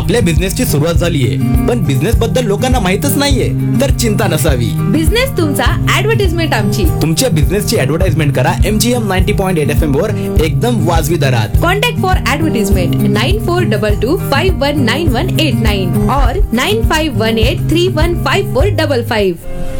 आपल्या बिझनेसची सुरुवात झालीये, पण बिझनेस बद्दल लोकांना माहितच नाहीये, तर चिंता नसावी. बिझनेस तुमचा, ऍडव्हर्टाइजमेंट आमची. तुमच्या बिझनेसची ऍडव्हर्टाइजमेंट करा MGM 90.8 FM वर एकदम वाजवी दरात. Contact for advertisement 9422519189 or 9518315455.